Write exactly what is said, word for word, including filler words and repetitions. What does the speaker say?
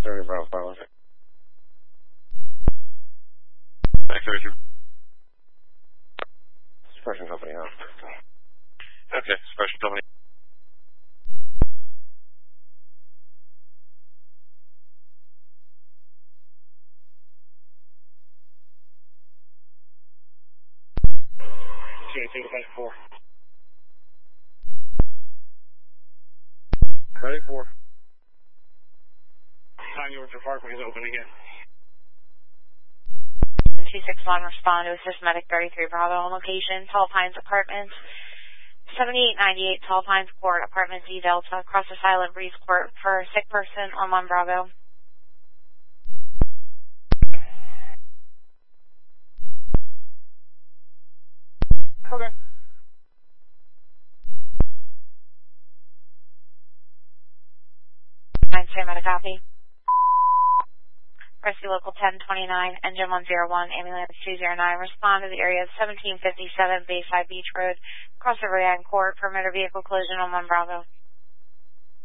thirty Bravo five. Back thirty-two. Suppression company, huh? Okay, suppression company. thirty-four. thirty-four. Time yours for Parkway is open again. two six one, respond to assist medic thirty-three Bravo on location, Tall Pines Apartments, seventy-eight ninety-eight Tall Pines Court, Apartment D Delta, across the Silent Breeze Court for a sick person on one Bravo. Okay. nine Sierra Medic copy. Rescue Local ten twenty-nine, Engine one zero one, Ambulance two zero nine, respond to the area of seventeen fifty-seven Bayside Beach Road, across the Rayan Court, for motor vehicle collision on one Bravo.